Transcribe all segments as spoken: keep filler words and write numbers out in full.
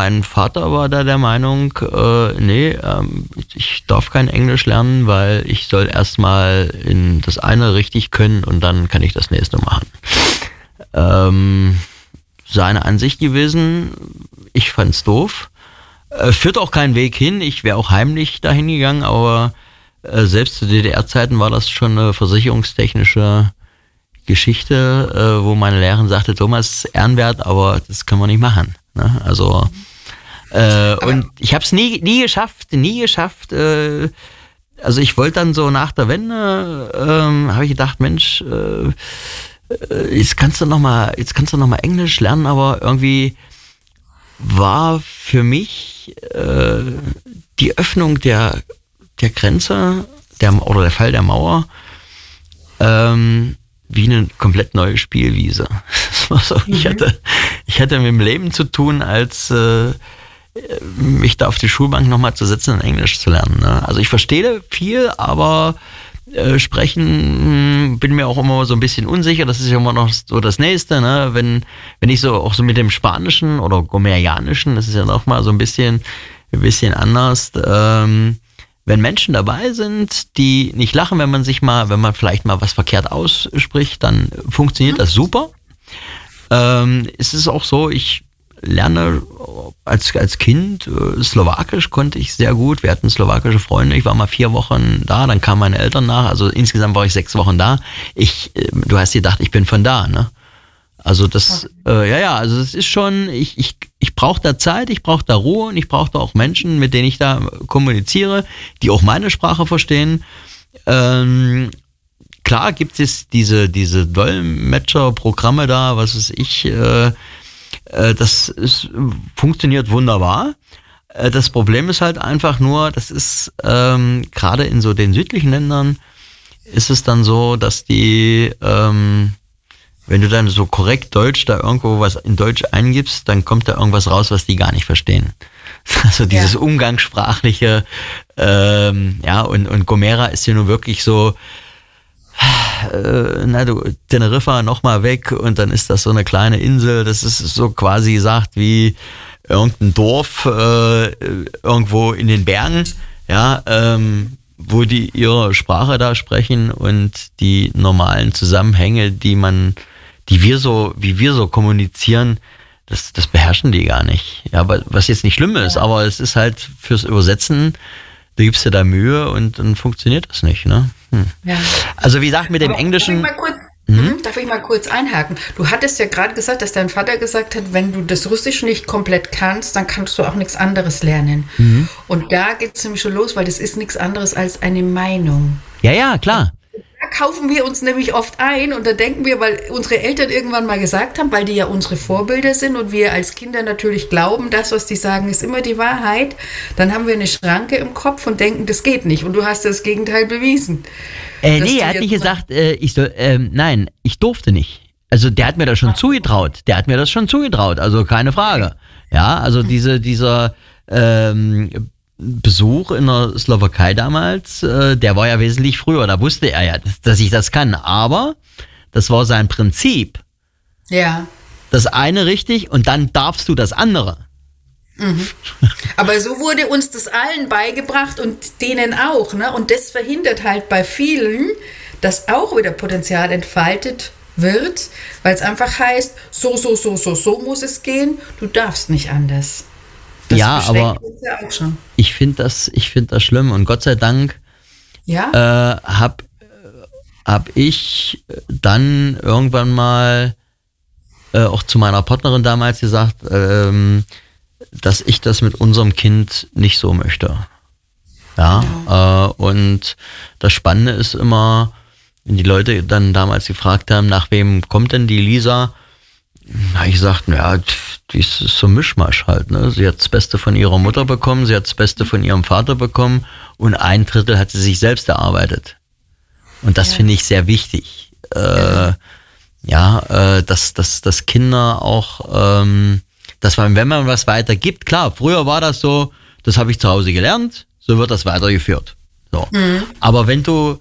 mein Vater war da der Meinung, äh, nee, ähm, ich darf kein Englisch lernen, weil ich soll erstmal in das eine richtig können und dann kann ich das nächste machen. Ähm, seine Ansicht gewesen, ich fand's doof. Äh, führt auch keinen Weg hin, ich wäre auch heimlich dahin gegangen, aber äh, selbst zu D D R-Zeiten war das schon eine versicherungstechnische Geschichte, äh, wo meine Lehrerin sagte, Thomas, ehrenwert, aber das können wir nicht machen. Ne? Also äh, und ich habe es nie, nie geschafft, nie geschafft. Äh, also ich wollte dann so nach der Wende, äh, habe ich gedacht, Mensch, äh, jetzt kannst du noch mal, jetzt kannst du noch mal Englisch lernen, aber irgendwie war für mich äh, die Öffnung der der Grenze der, oder der Fall der Mauer ähm, wie eine komplett neue Spielwiese. Das war so, mhm. ich hatte, ich hatte mit dem Leben zu tun, als äh, mich da auf die Schulbank nochmal zu setzen und Englisch zu lernen. Ne? Also ich verstehe viel, aber äh, sprechen bin mir auch immer so ein bisschen unsicher. Das ist ja immer noch so das Nächste. Ne? Wenn, wenn ich so auch so mit dem Spanischen oder Gomerianischen, das ist ja noch mal so ein bisschen, ein bisschen anders. Ähm, Wenn Menschen dabei sind, die nicht lachen, wenn man sich mal, wenn man vielleicht mal was verkehrt ausspricht, dann funktioniert das super. Ähm, es ist auch so, ich lerne als, als Kind äh, Slowakisch konnte ich sehr gut. Wir hatten slowakische Freunde. Ich war mal vier Wochen da, dann kamen meine Eltern nach. Also insgesamt war ich sechs Wochen da. Ich, äh, du hast gedacht, ich bin von da, ne? Also das, äh, ja, ja, also es ist schon, ich, ich, ich brauche da Zeit, ich brauche da Ruhe und ich brauche da auch Menschen, mit denen ich da kommuniziere, die auch meine Sprache verstehen. Ähm, klar gibt es diese, diese Dolmetscher-Programme da, was weiß ich, äh, äh, das ist, funktioniert wunderbar. Äh, das Problem ist halt einfach nur, das ist ähm, gerade in so den südlichen Ländern ist es dann so, dass die ähm, wenn du dann so korrekt Deutsch da irgendwo was in Deutsch eingibst, dann kommt da irgendwas raus, was die gar nicht verstehen. Also dieses ja. umgangssprachliche, ähm, ja, und, und Gomera ist ja nun wirklich so, äh, na du, Teneriffa nochmal weg und dann ist das so eine kleine Insel, das ist so quasi gesagt wie irgendein Dorf äh, irgendwo in den Bergen, ja, ähm, wo die ihre Sprache da sprechen und die normalen Zusammenhänge, die man die wir so, wie wir so kommunizieren, das, das beherrschen die gar nicht. Ja, was jetzt nicht schlimm ist, ja. aber es ist halt fürs Übersetzen, du gibst dir da Mühe und dann funktioniert das nicht, ne? Hm. Ja. Also wie gesagt, mit dem aber Englischen... Darf ich, mal kurz, hm? darf ich mal kurz einhaken? Du hattest ja gerade gesagt, dass dein Vater gesagt hat, wenn du das Russisch nicht komplett kannst, dann kannst du auch nichts anderes lernen. Mhm. Und da geht es nämlich schon los, weil das ist nichts anderes als eine Meinung. Ja, ja, klar. Da kaufen wir uns nämlich oft ein und da denken wir, weil unsere Eltern irgendwann mal gesagt haben, weil die ja unsere Vorbilder sind und wir als Kinder natürlich glauben, das, was die sagen, ist immer die Wahrheit, dann haben wir eine Schranke im Kopf und denken, das geht nicht. Und du hast das Gegenteil bewiesen. Äh, nee, er hat nicht gesagt, äh, ich soll, äh, nein, ich durfte nicht. Also der hat mir das schon zugetraut. Der hat mir das schon zugetraut, also keine Frage. Ja, also diese, dieser ähm, Besuch in der Slowakei damals, äh, der war ja wesentlich früher. Da wusste er ja, dass, dass ich das kann. Aber das war sein Prinzip. Ja. Das eine richtig und dann darfst du das andere. Mhm. Aber so wurde uns das allen beigebracht und denen auch, ne? Und das verhindert halt bei vielen, dass auch wieder Potenzial entfaltet wird, weil es einfach heißt, so, so, so, so, so muss es gehen, du darfst nicht anders. Das ja, aber ja auch schon. ich finde das, ich finde das schlimm und Gott sei Dank ja? äh, hab, hab ich dann irgendwann mal äh, auch zu meiner Partnerin damals gesagt, ähm, dass ich das mit unserem Kind nicht so möchte. Ja, genau. äh, und das Spannende ist immer, wenn die Leute dann damals gefragt haben, nach wem kommt denn die Lisa? Na, ich sagte, ja, die ist so ein Mischmasch halt. Ne? Sie hat das Beste von ihrer Mutter bekommen, sie hat das Beste von ihrem Vater bekommen und ein Drittel hat sie sich selbst erarbeitet. Und das ja. finde ich sehr wichtig. Äh, ja, ja äh, dass, dass, dass Kinder auch, ähm, dass man, wenn man was weitergibt, klar, früher war das so, das habe ich zu Hause gelernt, so wird das weitergeführt. So. Mhm. Aber wenn du,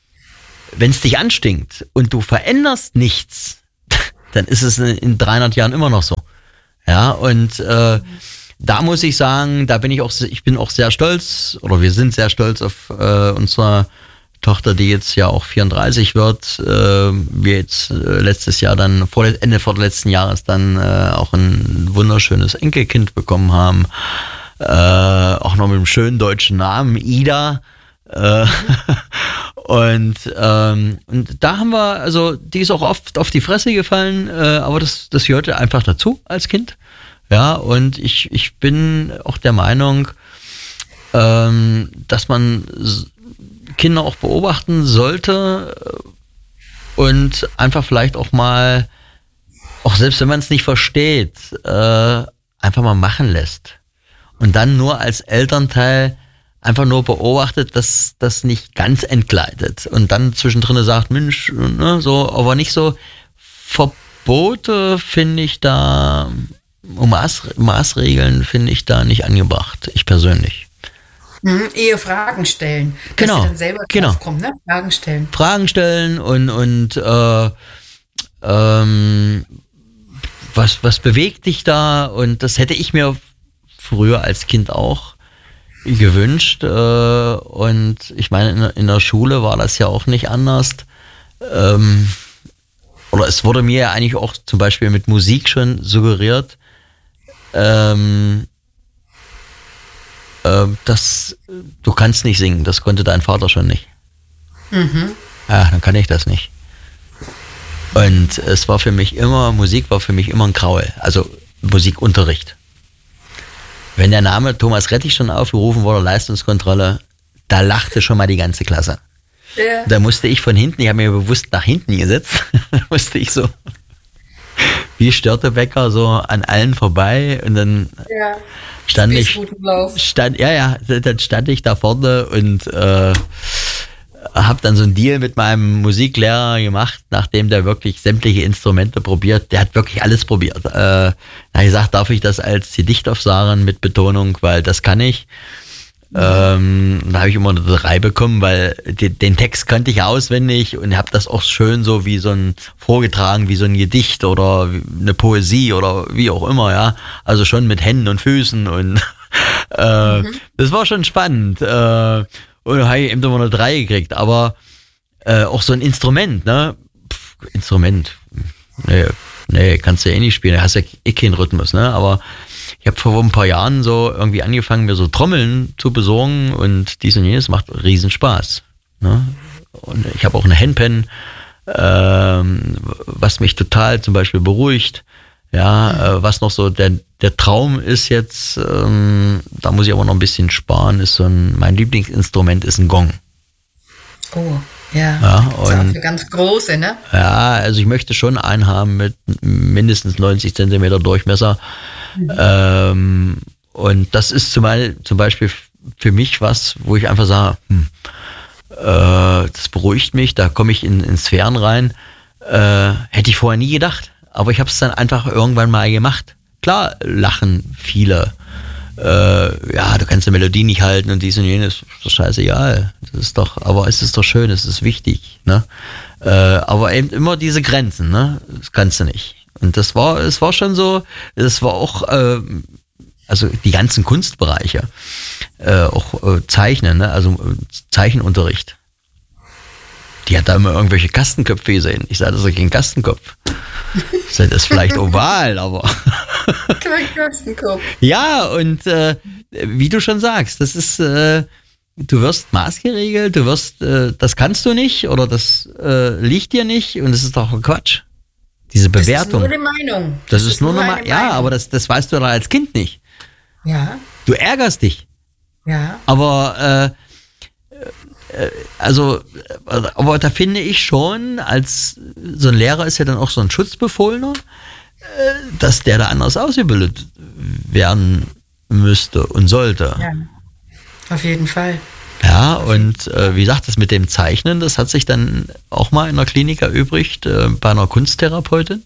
wenn es dich anstinkt und du veränderst nichts, dann ist es in dreihundert Jahren immer noch so. Ja, und äh, da muss ich sagen, da bin ich auch, ich bin auch sehr stolz, oder wir sind sehr stolz auf äh, unsere Tochter, die jetzt ja auch vierunddreißig wird. Äh, wir jetzt äh, letztes Jahr dann, vor, Ende vor letzten Jahres dann äh, auch ein wunderschönes Enkelkind bekommen haben. Äh, auch noch mit einem schönen deutschen Namen, Ida. Äh, und, ähm, und da haben wir, also die ist auch oft auf die Fresse gefallen, äh, aber das, das gehörte einfach dazu als Kind. Ja, und ich, ich bin auch der Meinung, ähm, dass man Kinder auch beobachten sollte und einfach vielleicht auch mal, auch selbst wenn man es nicht versteht, äh, einfach mal machen lässt. Und dann nur als Elternteil einfach nur beobachtet, dass das nicht ganz entgleitet. Und dann zwischendrin sagt, Mensch, ne, so, aber nicht so. Verbote finde ich da, Maß, Maßregeln finde ich da nicht angebracht, ich persönlich. Mhm, eher Fragen stellen, dass genau, sie dann selber genau. drauf kommen, ne? Fragen stellen. Fragen stellen und, und äh, ähm, was, was bewegt dich da? Und das hätte ich mir früher als Kind auch gewünscht. Äh, und ich meine, in, in der Schule war das ja auch nicht anders. Ähm, oder es wurde mir ja eigentlich auch zum Beispiel mit Musik schon suggeriert, ähm, dass du kannst nicht singen, das konnte dein Vater schon nicht. Mhm. Ja, dann kann ich das nicht. Und es war für mich immer, Musik war für mich immer ein Graul, also Musikunterricht. Wenn der Name Thomas Rettich schon aufgerufen wurde, Leistungskontrolle, da lachte schon mal die ganze Klasse. Ja. Da musste ich von hinten, ich habe mir bewusst nach hinten gesetzt, da musste ich so wie Störtebecker so an allen vorbei und dann ja. stand ich, stand, ja, ja, dann stand ich da vorne und äh, habe dann so einen Deal mit meinem Musiklehrer gemacht, nachdem der wirklich sämtliche Instrumente probiert, der hat wirklich alles probiert. Äh, da habe ich gesagt, darf ich das als Gedichtaufsagen mit Betonung, weil das kann ich. Ähm, da habe ich immer eine drei bekommen, weil die, den Text kannte ich auswendig und habe das auch schön so wie so ein vorgetragen, wie so ein Gedicht oder eine Poesie oder wie auch immer, ja. Also schon mit Händen und Füßen und äh, mhm. das war schon spannend. Äh, und da habe ich eben immer eine drei gekriegt, aber äh, auch so ein Instrument, ne? Pff, Instrument, nee, nee, kannst du ja eh nicht spielen, da hast ja eh keinen Rhythmus, ne? Aber ich habe vor ein paar Jahren so irgendwie angefangen, mir so Trommeln zu besorgen und dies und jenes macht riesen Spaß. Ne? Und ich habe auch eine Handpan, ähm, was mich total zum Beispiel beruhigt. Ja, äh, was noch so der, der Traum ist jetzt, ähm, da muss ich aber noch ein bisschen sparen, ist so ein, mein Lieblingsinstrument ist ein Gong. Oh, ja. ja und, auch eine ganz große, ne? Ja, also ich möchte schon einen haben mit mindestens neunzig Zentimeter Durchmesser. Mhm. Ähm, und das ist zumal, zum Beispiel für mich was, wo ich einfach sage, hm, äh, das beruhigt mich, da komme ich in, in Sphären rein. Äh, hätte ich vorher nie gedacht, aber ich habe es dann einfach irgendwann mal gemacht. Klar lachen viele. Äh, ja, du kannst eine Melodie nicht halten und dies und jenes, ist doch scheißegal. Das ist doch, aber es ist doch schön, es ist wichtig. Ne? Äh, aber eben immer diese Grenzen, ne? Das kannst du nicht. Und das war, es war schon so, es war auch, äh, also die ganzen Kunstbereiche, äh, auch äh, Zeichnen, ne? Also äh, Zeichenunterricht. Die hat da immer irgendwelche Kastenköpfe gesehen. Ich sage, das ist kein Kastenkopf. Das ist vielleicht oval, aber. Kein Kastenkopf. Ja, und äh, wie du schon sagst, das ist, äh, du wirst maßgeregelt, du wirst, äh, das kannst du nicht oder das äh, liegt dir nicht und das ist doch Quatsch. Diese Bewertung. Das ist nur eine Meinung. Das, das ist nur, nur eine Meinung. Ja, aber das, das weißt du doch als Kind nicht. Ja. Du ärgerst dich. Ja. Aber, äh, äh, also, aber da finde ich schon, als so ein Lehrer ist ja dann auch so ein Schutzbefohlener, äh, dass der da anders ausgebildet werden müsste und sollte. Ja. Auf jeden Fall. Ja, und äh, wie gesagt, das mit dem Zeichnen, das hat sich dann auch mal in der Klinik erübrigt, äh, bei einer Kunsttherapeutin.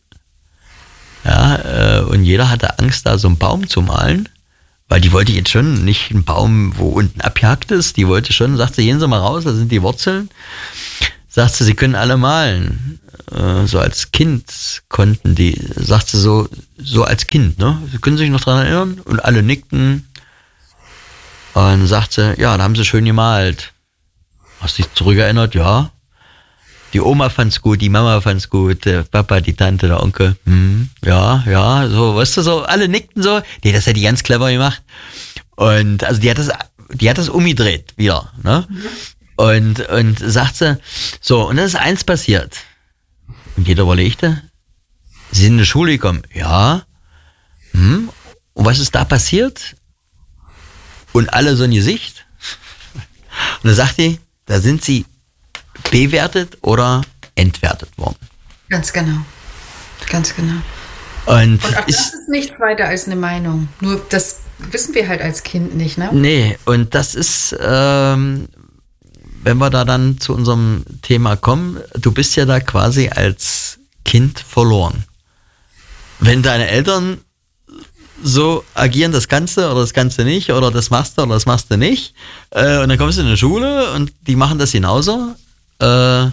Ja, äh, und jeder hatte Angst, da so einen Baum zu malen, weil die wollte jetzt schon nicht einen Baum, wo unten abgehackt ist, die wollte schon, sagt sie, gehen Sie mal raus, da sind die Wurzeln. Sagt sie, Sie können alle malen. äh, so als Kind konnten die, sagt sie so, so als Kind, ne? Sie können sich noch dran erinnern? Und alle nickten. Und dann sagt sie, ja, da haben sie schön gemalt. Hast du dich zurückerinnert? Ja. Die Oma fand's gut, die Mama fand's gut, der Papa, die Tante, der Onkel. Hm, ja, ja, so, weißt du, so, alle nickten so. Nee, das hat die ganz clever gemacht. Und, also, die hat das, die hat das umgedreht wieder, ne? Mhm. Und, und sagt sie, so, und dann ist eins passiert. Und jeder überlegte, sie sind in die Schule gekommen. Ja. Hm, und was ist da passiert? Und alle so ein Gesicht. Und dann sagt die, da sind sie bewertet oder entwertet worden. Ganz genau. Ganz genau. Und, und auch ist, das ist nichts weiter als eine Meinung. Nur das wissen wir halt als Kind nicht, ne? Nee, und das ist, ähm, wenn wir da dann zu unserem Thema kommen, du bist ja da quasi als Kind verloren. Wenn deine Eltern so agieren, das Ganze oder das Ganze nicht, oder das machst du oder das machst du nicht, äh, und dann kommst du in eine Schule und die machen das genauso, äh,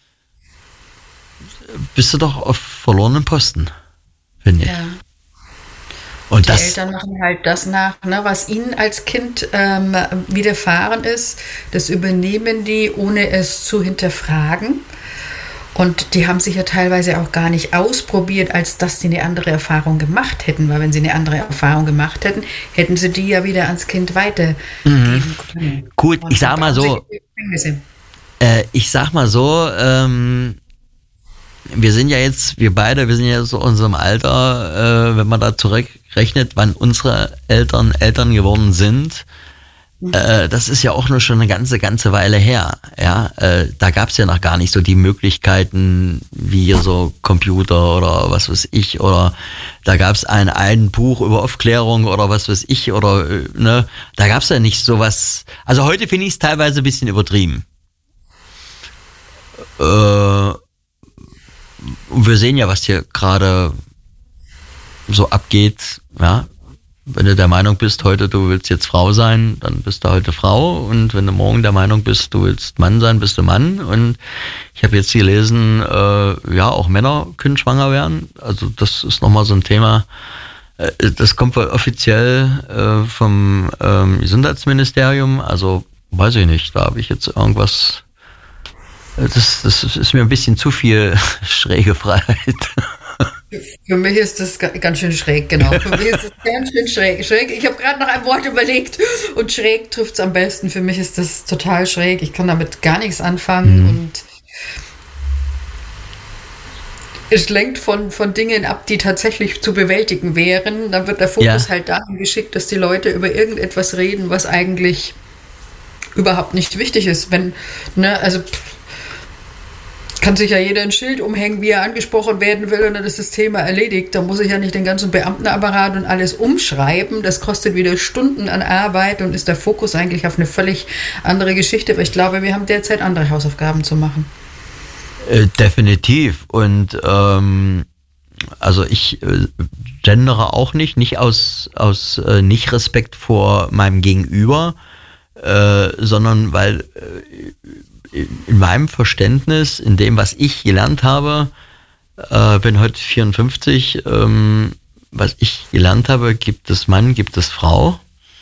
bist du doch auf verlorenen Posten, finde ich. Ja. Und die das, Eltern machen halt das nach, ne, was ihnen als Kind ähm, widerfahren ist. Das übernehmen die, ohne es zu hinterfragen. Und die haben sich ja teilweise auch gar nicht ausprobiert, als dass sie eine andere Erfahrung gemacht hätten. Weil wenn sie eine andere Erfahrung gemacht hätten, hätten sie die ja wieder ans Kind weitergeben mhm. können. Gut, und ich sag mal so, äh, ich sag mal so, ähm, wir sind ja jetzt, wir beide, wir sind ja so in unserem Alter, äh, wenn man da zurückrechnet, wann unsere Eltern Eltern geworden sind, äh, das ist ja auch nur schon eine ganze, ganze Weile her. Ja, äh, da gab es ja noch gar nicht so die Möglichkeiten wie so Computer oder was weiß ich, oder da gab es ein, ein Buch über Aufklärung oder was weiß ich, oder äh, ne, da gab es ja nicht sowas. Also heute finde ich es teilweise ein bisschen übertrieben. Äh, Und wir sehen ja, was hier gerade so abgeht. Ja, wenn du der Meinung bist, heute du willst jetzt Frau sein, dann bist du heute Frau. Und wenn du morgen der Meinung bist, du willst Mann sein, bist du Mann. Und ich habe jetzt gelesen, äh, ja, auch Männer können schwanger werden. Also das ist nochmal so ein Thema. Äh, das kommt wohl offiziell äh, vom ähm, Gesundheitsministerium. Also weiß ich nicht, da habe ich jetzt irgendwas... Das, das ist mir ein bisschen zu viel schräge Freiheit. Für mich ist das ganz schön schräg, genau. Für mich ist das ganz schön schräg. schräg. Ich habe gerade nach einem Wort überlegt und schräg trifft es am besten. Für mich ist das total schräg. Ich kann damit gar nichts anfangen mhm. und es lenkt von, von Dingen ab, die tatsächlich zu bewältigen wären. Dann wird der Fokus ja. halt dahin geschickt, dass die Leute über irgendetwas reden, was eigentlich überhaupt nicht wichtig ist. Wenn, ne, also kann sich ja jeder ein Schild umhängen, wie er angesprochen werden will, und dann ist das Thema erledigt. Da muss ich ja nicht den ganzen Beamtenapparat und alles umschreiben. Das kostet wieder Stunden an Arbeit und ist der Fokus eigentlich auf eine völlig andere Geschichte. Aber ich glaube, wir haben derzeit andere Hausaufgaben zu machen. Äh, definitiv. Und ähm, also ich äh, gendere auch nicht, nicht aus, aus äh, nicht Respekt vor meinem Gegenüber, äh, sondern weil äh, in meinem Verständnis, in dem, was ich gelernt habe, äh, bin heute vierundfünfzig, ähm, was ich gelernt habe, gibt es Mann, gibt es Frau.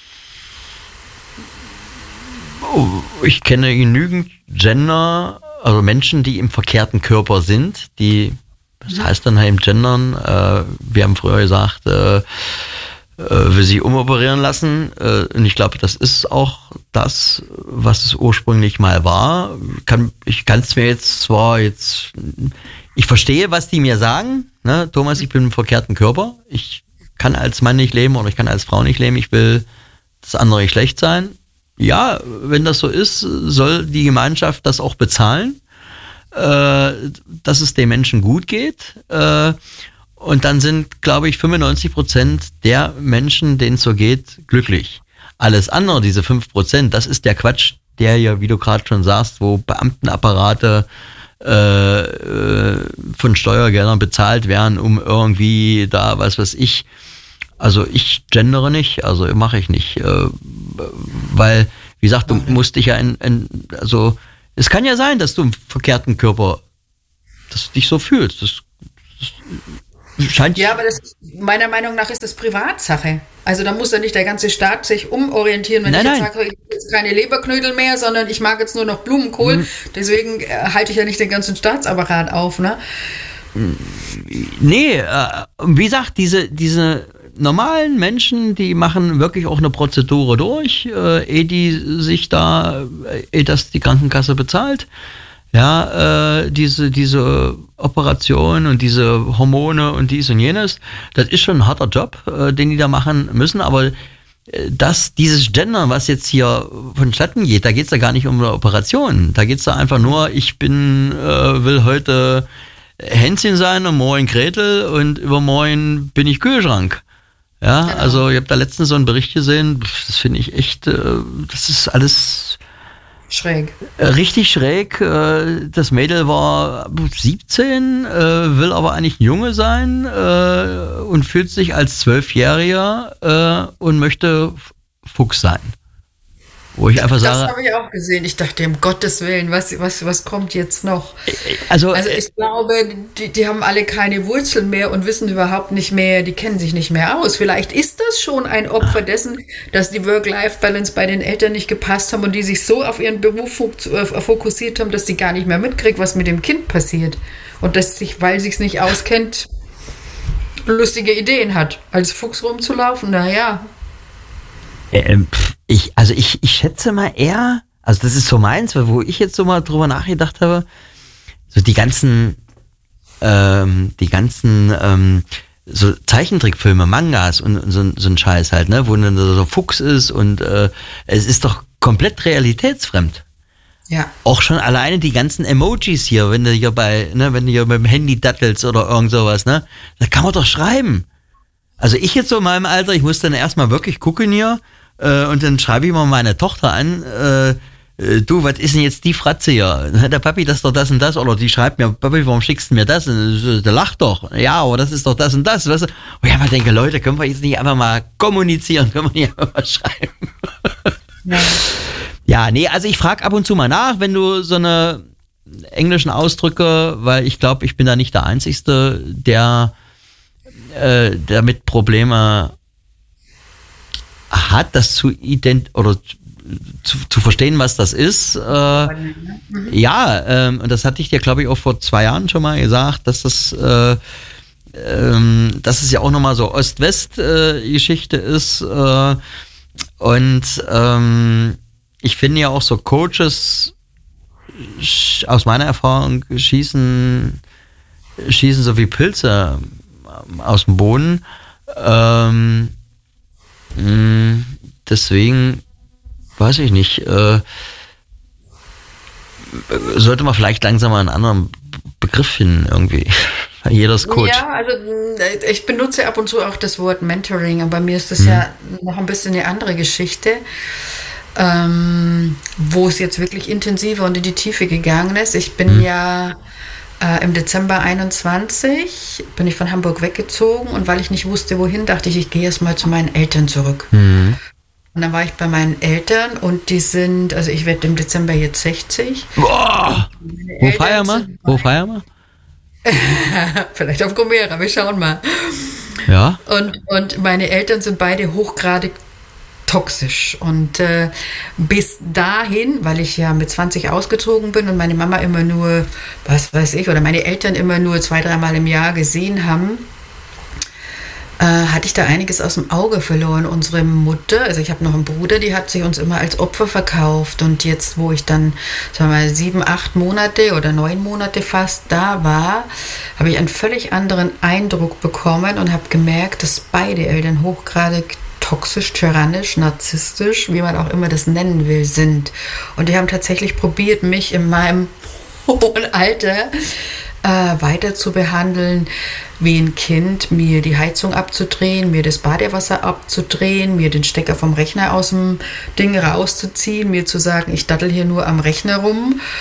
Oh, ich kenne genügend Gender, also Menschen, die im verkehrten Körper sind, die, das heißt dann halt im Gendern, äh, wir haben früher gesagt, äh, will sie umoperieren lassen. Und ich glaube, das ist auch das, was es ursprünglich mal war. Kann, ich kann es mir jetzt zwar jetzt, ich verstehe, was die mir sagen. Ne? Thomas, ich bin im verkehrten Körper. Ich kann als Mann nicht leben oder ich kann als Frau nicht leben. Ich will das andere Geschlecht sein. Ja, wenn das so ist, soll die Gemeinschaft das auch bezahlen, äh, dass es den Menschen gut geht. Äh, Und dann sind, glaube ich, fünfundneunzig Prozent der Menschen, denen es so geht, glücklich. Alles andere, diese fünf Prozent, das ist der Quatsch, der ja, wie du gerade schon sagst, wo Beamtenapparate äh, von Steuergeldern bezahlt werden, um irgendwie da, was weiß ich. Also ich gendere nicht, also mache ich nicht. Äh, weil, wie gesagt, du musst dich ja in, in, also es kann ja sein, dass du im verkehrten Körper dass du dich so fühlst. Das, das scheint ja, aber das ist, meiner Meinung nach ist das Privatsache. Also da muss ja nicht der ganze Staat sich umorientieren, wenn nein, ich jetzt nein. sage, ich will jetzt keine Leberknödel mehr, sondern ich mag jetzt nur noch Blumenkohl. Mhm. Deswegen äh, halte ich ja nicht den ganzen Staatsapparat auf, ne? Nee, äh, wie gesagt, diese, diese normalen Menschen, die machen wirklich auch eine Prozedur durch, äh, ehe die sich da, ehe das die Krankenkasse bezahlt. Ja, äh, diese, diese Operation und diese Hormone und dies und jenes, das ist schon ein harter Job, äh, den die da machen müssen, aber äh, das, dieses Gender, was jetzt hier vonstatten geht, da geht's da gar nicht um eine Operation, da geht's da einfach nur, ich bin, äh, will heute Hänschen sein und morgen Gretel und übermorgen bin ich Kühlschrank. Ja, genau. Also ich habe da letztens so einen Bericht gesehen, das finde ich echt, äh, das ist alles schräg. Richtig schräg. Das Mädel war siebzehn, will aber eigentlich ein Junge sein und fühlt sich als Zwölfjähriger und möchte Fuchs sein. Wo ich einfach sage, das habe ich auch gesehen. Ich dachte, um Gottes Willen, was, was, was kommt jetzt noch? Also, also ich glaube, die, die haben alle keine Wurzeln mehr und wissen überhaupt nicht mehr, die kennen sich nicht mehr aus. Vielleicht ist das schon ein Opfer dessen, dass die Work-Life-Balance bei den Eltern nicht gepasst haben und die sich so auf ihren Beruf fokussiert haben, dass sie gar nicht mehr mitkriegt, was mit dem Kind passiert. Und dass sich, weil sie es nicht auskennt, lustige Ideen hat, als Fuchs rumzulaufen. Naja. Ähm, ich, also ich, ich schätze mal eher, also das ist so meins, wo ich jetzt so mal drüber nachgedacht habe, so die ganzen, ähm, die ganzen ähm, so Zeichentrickfilme, Mangas und, und so, so ein Scheiß halt, ne, wo dann so Fuchs ist und äh, es ist doch komplett realitätsfremd. Ja. Auch schon alleine die ganzen Emojis hier, wenn du hier bei, ne, wenn du hier mit dem Handy dattelst oder irgend sowas, ne, da kann man doch schreiben. Also ich jetzt so in meinem Alter, ich muss dann erstmal wirklich gucken hier, äh, und dann schreibe ich mal meine Tochter an, äh, äh, du, was ist denn jetzt die Fratze hier? Der Papi, das ist doch das und das. Oder die schreibt mir, Papi, warum schickst du mir das? Der lacht doch. Ja, aber das ist doch das und das. Weißt du? Und ich habe mal denke, Leute, können wir jetzt nicht einfach mal kommunizieren? Können wir nicht einfach mal schreiben? Ja, ja, nee, also ich frage ab und zu mal nach, wenn du so eine englischen Ausdrücke, weil ich glaube, ich bin da nicht der Einzige, der äh, damit Probleme hat, das zu ident oder zu, zu verstehen, was das ist. Äh, mhm. Ja, ähm, und das hatte ich dir, glaube ich, auch vor zwei Jahren schon mal gesagt, dass das, äh, ähm, dass es ja auch nochmal so Ost-West-Geschichte äh, ist. Äh, und ähm, ich finde ja auch so Coaches, aus meiner Erfahrung, schießen, schießen so wie Pilze aus dem Boden. Ähm, mh, deswegen weiß ich nicht, äh, sollte man vielleicht langsam mal einen anderen Begriff finden irgendwie. Jeder ist Coach. Ja, also ich benutze ab und zu auch das Wort Mentoring, aber bei mir ist das hm. ja noch ein bisschen eine andere Geschichte, ähm, wo es jetzt wirklich intensiver und in die Tiefe gegangen ist. Ich bin hm. ja äh, im Dezember einundzwanzig bin ich von Hamburg weggezogen und weil ich nicht wusste, wohin, dachte ich, ich gehe erst mal zu meinen Eltern zurück. Hm. Und dann war ich bei meinen Eltern und die sind, also ich werde im Dezember jetzt sechzig. Boah. Wo feiern wir? Wo feiern wir? Vielleicht auf Gomera, wir schauen mal. Ja. Und, und meine Eltern sind beide hochgradig toxisch. Und äh, bis dahin, weil ich ja mit zwanzig ausgezogen bin und meine Mama immer nur, was weiß ich, oder meine Eltern immer nur zwei, dreimal im Jahr gesehen haben, Äh, hatte ich da einiges aus dem Auge verloren. Unsere Mutter, also ich habe noch einen Bruder, die hat sich uns immer als Opfer verkauft und jetzt, wo ich dann, sagen wir mal, sieben, acht Monate oder neun Monate fast da war, habe ich einen völlig anderen Eindruck bekommen und habe gemerkt, dass beide Eltern hochgradig toxisch, tyrannisch, narzisstisch, wie man auch immer das nennen will, sind. Und die haben tatsächlich probiert, mich in meinem hohen Alter Äh, weiter zu behandeln, wie ein Kind, mir die Heizung abzudrehen, mir das Badewasser abzudrehen, mir den Stecker vom Rechner aus dem Ding rauszuziehen, mir zu sagen, ich dattel hier nur am Rechner rum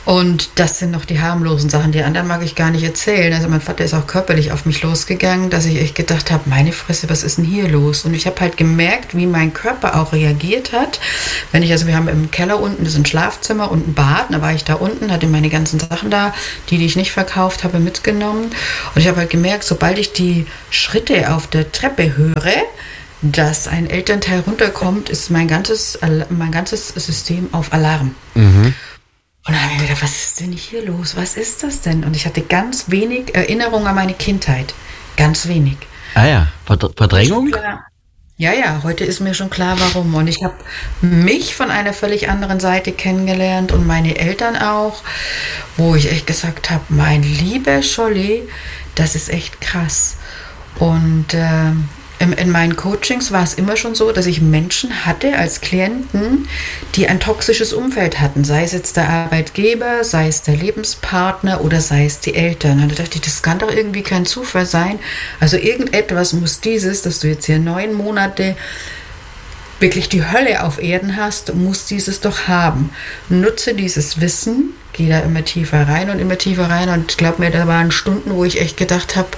Und das sind noch die harmlosen Sachen. Die anderen mag ich gar nicht erzählen. Also mein Vater ist auch körperlich auf mich losgegangen, dass ich echt gedacht habe, meine Fresse, was ist denn hier los? Und ich habe halt gemerkt, wie mein Körper auch reagiert hat. Wenn ich, also wir haben im Keller unten, das ist ein Schlafzimmer und ein Bad. Da war ich da unten, hatte meine ganzen Sachen da, die, die ich nicht verkauft habe, mitgenommen. Und ich habe halt gemerkt, sobald ich die Schritte auf der Treppe höre, dass ein Elternteil runterkommt, ist mein ganzes, mein ganzes System auf Alarm. Mhm. Und dann habe ich mir gedacht, was ist denn hier los? Was ist das denn? Und ich hatte ganz wenig Erinnerung an meine Kindheit. Ganz wenig. Ah ja, Verdrängung? Ja, ja, heute ist mir schon klar, warum. Und ich habe mich von einer völlig anderen Seite kennengelernt und meine Eltern auch, wo ich echt gesagt habe, mein lieber Scholli, das ist echt krass. Und äh, in, in meinen Coachings war es immer schon so, dass ich Menschen hatte als Klienten, die ein toxisches Umfeld hatten, sei es jetzt der Arbeitgeber, sei es der Lebenspartner oder sei es die Eltern. Und da dachte ich, das kann doch irgendwie kein Zufall sein. Also irgendetwas muss dieses, dass du jetzt hier neun Monate wirklich die Hölle auf Erden hast, muss dieses doch haben. Nutze dieses Wissen, geh da immer tiefer rein und immer tiefer rein. Und ich glaube mir, da waren Stunden, wo ich echt gedacht habe,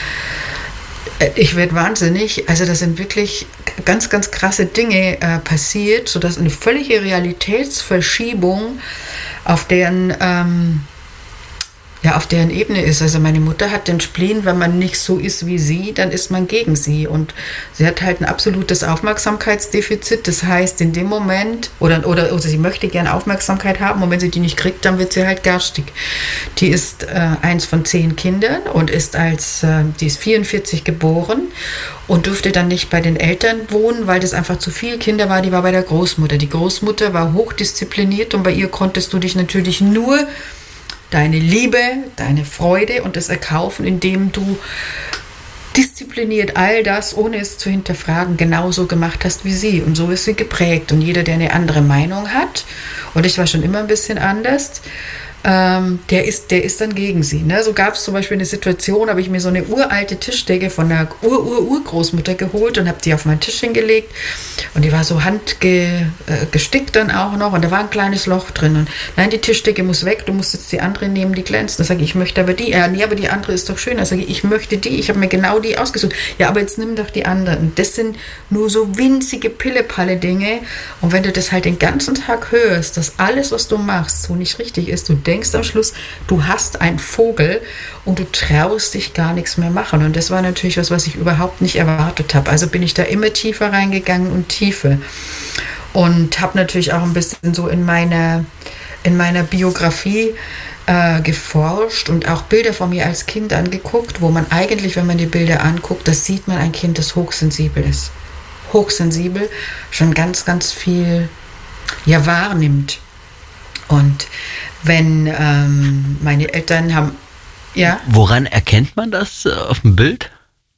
ich werde wahnsinnig. Also da sind wirklich ganz, ganz krasse Dinge äh, passiert, sodass eine völlige Realitätsverschiebung auf deren, ähm, ja, auf deren Ebene ist. Also meine Mutter hat den Spleen, wenn man nicht so ist wie sie, dann ist man gegen sie. Und sie hat halt ein absolutes Aufmerksamkeitsdefizit. Das heißt, in dem Moment, oder, oder, oder sie möchte gerne Aufmerksamkeit haben und wenn sie die nicht kriegt, dann wird sie halt garstig. Die ist äh, eins von zehn Kindern und ist als, äh, die ist vierundvierzig geboren und durfte dann nicht bei den Eltern wohnen, weil das einfach zu viele Kinder war. Die war bei der Großmutter. Die Großmutter war hochdiszipliniert und bei ihr konntest du dich natürlich nur deine Liebe, deine Freude und das erkaufen, indem du diszipliniert all das, ohne es zu hinterfragen, genauso gemacht hast wie sie. Und so ist sie geprägt. Und jeder, der eine andere Meinung hat, und ich war schon immer ein bisschen anders, ähm, der, ist, der ist dann gegen sie. Ne? So gab es zum Beispiel eine Situation, habe ich mir so eine uralte Tischdecke von der Ur-Ur-Urgroßmutter geholt und habe die auf meinen Tisch hingelegt. Und die war so handgestickt dann auch noch und da war ein kleines Loch drin. Und nein, die Tischdecke muss weg, du musst jetzt die andere nehmen, die glänzt. Da sage ich, ich möchte aber die. Ja, nee, aber die andere ist doch schön. Da sage ich, ich möchte die. Ich habe mir genau die ausgesucht. Ja, aber jetzt nimm doch die andere. Und das sind nur so winzige Pille-Palle-Dinge. Und wenn du das halt den ganzen Tag hörst, dass alles, was du machst, so nicht richtig ist, du denkst am Schluss, du hast einen Vogel und du traust dich gar nichts mehr machen. Und das war natürlich was, was ich überhaupt nicht erwartet habe. Also bin ich da immer tiefer reingegangen und Tiefe. Und habe natürlich auch ein bisschen so in meiner, in meiner Biografie äh, geforscht und auch Bilder von mir als Kind angeguckt, wo man eigentlich, wenn man die Bilder anguckt, das sieht man ein Kind, das hochsensibel ist. Hochsensibel, schon ganz, ganz viel ja, wahrnimmt. Und wenn ähm, meine Eltern haben, ja. Woran erkennt man das äh, auf dem Bild?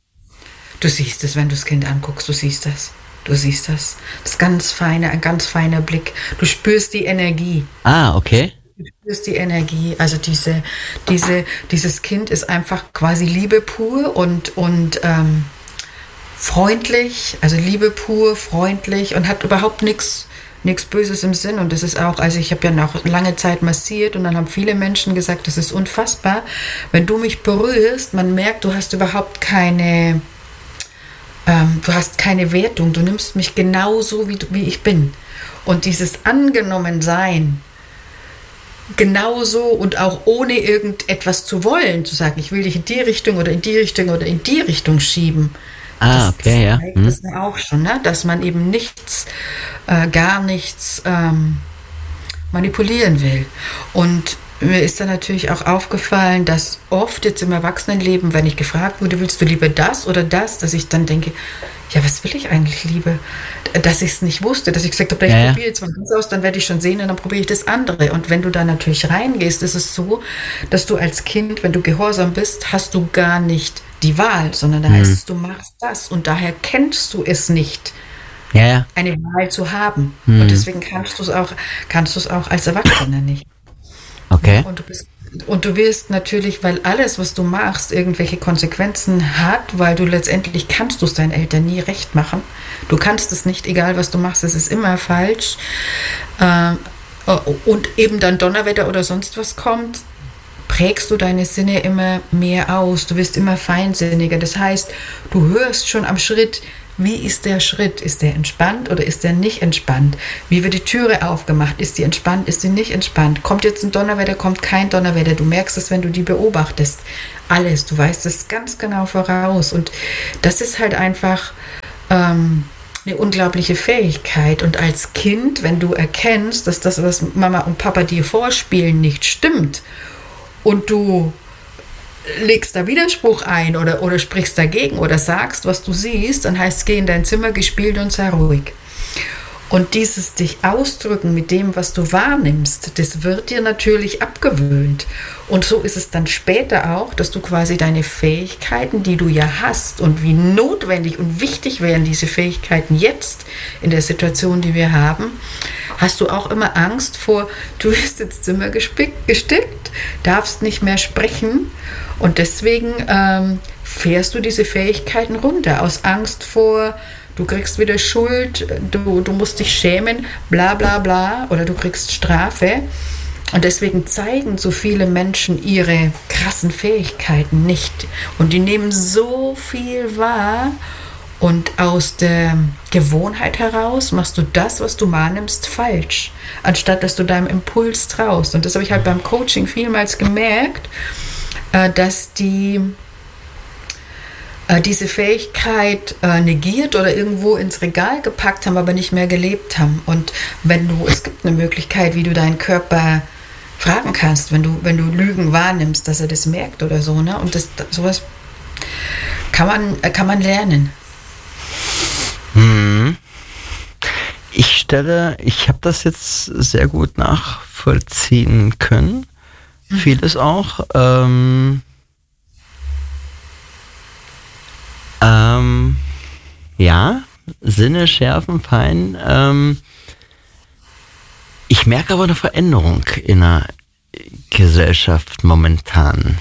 Du siehst es, wenn du das Kind anguckst, du siehst das. Du siehst das. Das ist ganz feine, ein ganz feiner Blick. Du spürst die Energie. Ah, okay. Du spürst die Energie. Also diese, diese, dieses Kind ist einfach quasi Liebe pur und, und ähm, freundlich. Also Liebe pur, freundlich und hat überhaupt nichts nichts Böses im Sinn. Und das ist auch, also ich habe ja noch lange Zeit massiert und dann haben viele Menschen gesagt, das ist unfassbar. Wenn du mich berührst, man merkt, du hast überhaupt keine... Du hast keine Wertung, du nimmst mich genauso, wie, wie ich bin. Und dieses Angenommensein, genauso und auch ohne irgendetwas zu wollen, zu sagen, ich will dich in die Richtung oder in die Richtung oder in die Richtung schieben. Ah, das, okay, das ja. Hm. Das ja auch schon, ne? Dass man eben nichts, äh, gar nichts ähm, manipulieren will. Und mir ist dann natürlich auch aufgefallen, dass oft jetzt im Erwachsenenleben, wenn ich gefragt wurde, willst du lieber das oder das, dass ich dann denke, ja, was will ich eigentlich lieber? Dass ich es nicht wusste, dass ich gesagt habe, ich ja, probiere jetzt mal das aus, dann werde ich schon sehen und dann probiere ich das andere. Und wenn du da natürlich reingehst, ist es so, dass du als Kind, wenn du gehorsam bist, hast du gar nicht die Wahl, sondern da heißt es, du machst das und daher kennst du es nicht. Ja, ja. Eine Wahl zu haben. Hm. Und deswegen kannst du es auch, kannst du es auch als Erwachsener nicht. Okay. Und du bist, und du wirst natürlich, weil alles, was du machst, irgendwelche Konsequenzen hat, weil du letztendlich kannst du es deinen Eltern nie recht machen. Du kannst es nicht, egal was du machst, es ist immer falsch. Ähm, und eben dann Donnerwetter oder sonst was kommt, prägst du deine Sinne immer mehr aus. Du wirst immer feinsinniger. Das heißt, du hörst schon am Schritt, wie ist der Schritt? Ist der entspannt oder ist der nicht entspannt? Wie wird die Türe aufgemacht? Ist die entspannt? Ist die nicht entspannt? Kommt jetzt ein Donnerwetter? Kommt kein Donnerwetter? Du merkst es, wenn du die beobachtest. Alles. Du weißt es ganz genau voraus. Und das ist halt einfach ähm, eine unglaubliche Fähigkeit. Und als Kind, wenn du erkennst, dass das, was Mama und Papa dir vorspielen, nicht stimmt und du legst da Widerspruch ein oder, oder sprichst dagegen oder sagst, was du siehst, dann heißt es, geh in dein Zimmer, gespielt und sei ruhig. Und dieses dich ausdrücken mit dem, was du wahrnimmst, das wird dir natürlich abgewöhnt. Und so ist es dann später auch, dass du quasi deine Fähigkeiten, die du ja hast und wie notwendig und wichtig wären diese Fähigkeiten jetzt in der Situation, die wir haben, hast du auch immer Angst vor, du bist ins Zimmer gespickt, gestickt, darfst nicht mehr sprechen und deswegen ähm, fährst du diese Fähigkeiten runter aus Angst vor, du kriegst wieder Schuld, du, du musst dich schämen, bla bla bla, oder du kriegst Strafe. Und deswegen zeigen so viele Menschen ihre krassen Fähigkeiten nicht. Und die nehmen so viel wahr und aus der Gewohnheit heraus machst du das, was du wahrnimmst, falsch, anstatt dass du deinem Impuls traust. Und das habe ich halt beim Coaching vielmals gemerkt, dass die diese Fähigkeit äh, negiert oder irgendwo ins Regal gepackt haben, aber nicht mehr gelebt haben. Und wenn du, es gibt eine Möglichkeit, wie du deinen Körper fragen kannst, wenn du, wenn du Lügen wahrnimmst, dass er das merkt oder so, ne? Und das, sowas kann man, äh, kann man lernen. Hm. Ich stelle, ich habe das jetzt sehr gut nachvollziehen können. Mhm. Vieles auch. Ähm, Ähm, ja, Sinne schärfen, fein. Ähm, ich merke aber eine Veränderung in der Gesellschaft momentan.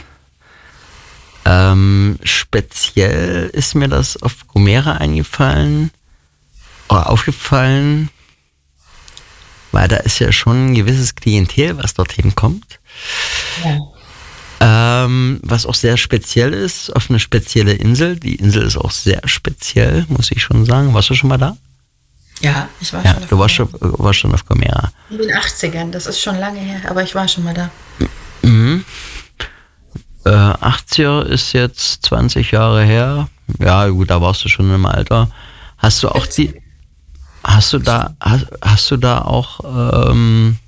Ähm, speziell ist mir das auf Gomera eingefallen oder aufgefallen, weil da ist ja schon ein gewisses Klientel, was dorthin kommt. Ja. Ähm, was auch sehr speziell ist, auf eine spezielle Insel. Die Insel ist auch sehr speziell, muss ich schon sagen. Warst du schon mal da? Ja, ich war ja, schon auf du warst schon, warst schon auf Gomera. In den achtzigern, das ist schon lange her, aber ich war schon mal da. Mhm. Äh, achtziger ist jetzt zwanzig Jahre her. Ja, gut, da warst du schon im Alter. Hast du auch die, hast du da, hast, hast du da auch, ähm,